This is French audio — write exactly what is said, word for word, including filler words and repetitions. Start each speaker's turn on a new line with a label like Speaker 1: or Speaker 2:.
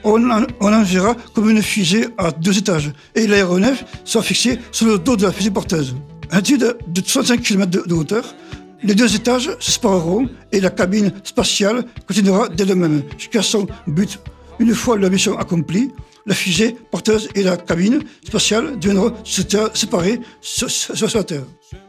Speaker 1: on, en, on en verra comme une fusée à deux étages et l'aéronef sera fixé sur le dos de la fusée porteuse. À altitude de soixante-cinq kilomètres de, de hauteur, les deux étages se sépareront et la cabine spatiale continuera d'elle-même jusqu'à son but. Une fois la mission accomplie, la fusée porteuse et la cabine spatiale deviendront séparées sur, sur, sur la Terre.